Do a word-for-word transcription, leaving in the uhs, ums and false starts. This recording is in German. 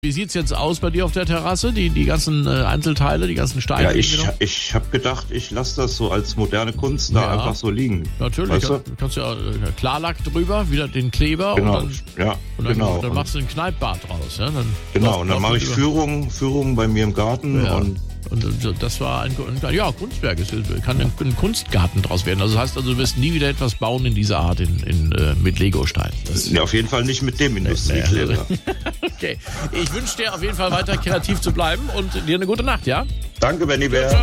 Wie sieht's jetzt aus bei dir auf der Terrasse? Die, die ganzen äh, Einzelteile, die ganzen Steine? Ja, ich, die noch- ich habe gedacht, ich lasse das so als moderne Kunst da Ja. einfach so liegen. Natürlich, Weißt du? du kannst ja äh, Klarlack drüber, wieder den Kleber Genau, und dann, ja, und dann, genau. dann machst du ein Kneippbad draus. Ja? Dann Genau, läuft- und dann läuft mache das ich über- Führungen, Führungen bei mir im Garten Ja. und Und äh, das war ein, ein ja, Kunstwerk. Es kann ein, ein Kunstgarten draus werden. Also das heißt also, du wirst nie wieder etwas bauen in dieser Art in, in, äh, mit Legostein. Das ja, auf jeden Fall nicht mit dem Industriekleber. Okay. Ich wünsche dir auf jeden Fall weiter kreativ zu bleiben und dir eine gute Nacht, ja? Danke, Benny Bär. Ciao.